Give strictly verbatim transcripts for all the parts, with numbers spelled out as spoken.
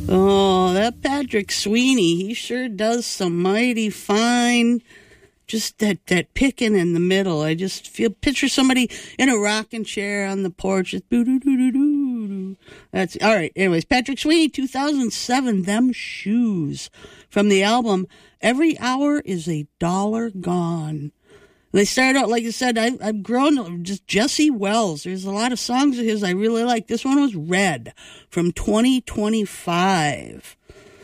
Oh, that Patrick Sweeney, he sure does some mighty fine, just that, that picking in the middle. I just feel, picture somebody in a rocking chair on the porch. Just doo-doo-doo-doo-doo. That's, all right, anyways, Patrick Sweeney, two thousand seven, Them Shoes, from the album Every Hour is a Dollar Gone. They started out, like I said, I've, I've grown, just Jesse Wells. There's a lot of songs of his I really like. This one was Red from twenty twenty-five.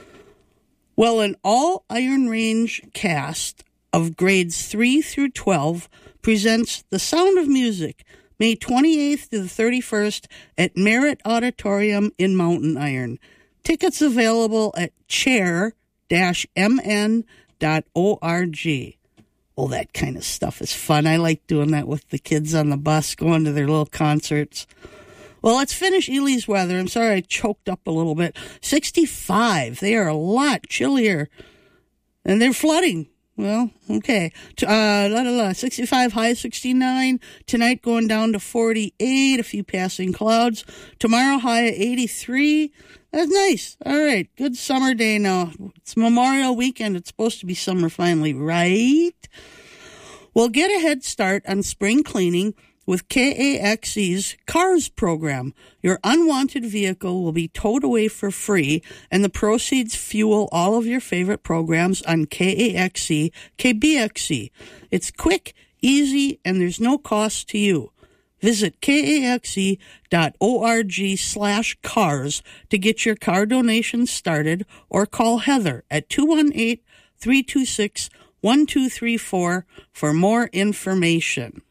Well, an all Iron Range cast of grades three through twelve presents The Sound of Music, May twenty-eighth to the thirty-first at Merritt Auditorium in Mountain Iron. Tickets available at chair dash m n dot org. Well, that kind of stuff is fun. I like doing that with the kids on the bus, going to their little concerts. Well, let's finish Ely's weather. I'm sorry I choked up a little bit. sixty-five. They are a lot chillier. And they're flooding. Well, okay. Uh, la, la, la. sixty-five, high sixty-nine. Tonight going down to forty-eight, a few passing clouds. Tomorrow, high at eighty-three. That's nice. All right. Good summer day now. It's Memorial Weekend. It's supposed to be summer finally, right? Well, get a head start on spring cleaning with K A X E's CARS program. Your unwanted vehicle will be towed away for free, and the proceeds fuel all of your favorite programs on K A X E, K B X E. It's quick, easy, and there's no cost to you. Visit kaxe dot org slash cars to get your car donation started, or call Heather at two one eight, three two six, one two three four for more information.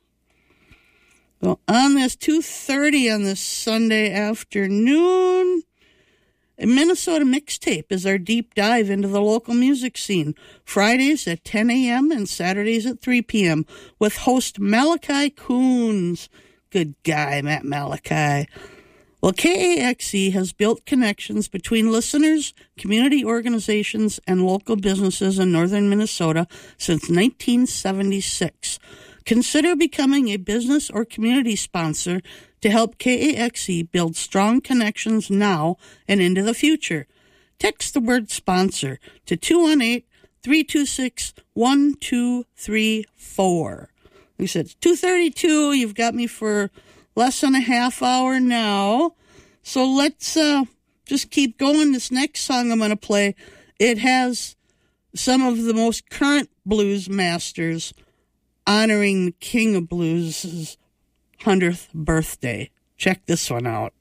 Well, on this two thirty on this Sunday afternoon, a Minnesota Mixtape is our deep dive into the local music scene. Fridays at ten a.m. and Saturdays at three p.m. with host Malachi Coons. Good guy, Matt Malachi. Well, K A X E has built connections between listeners, community organizations, and local businesses in northern Minnesota since nineteen seventy-six. Consider becoming a business or community sponsor to help K A X E build strong connections now and into the future. Text the word sponsor to two one eight, three two six, one two three four. We said it's two thirty-two. You've got me for less than a half hour now. So let's uh, just keep going. This next song I'm going to play, it has some of the most current blues masters honoring the King of Blues' hundredth birthday. Check this one out.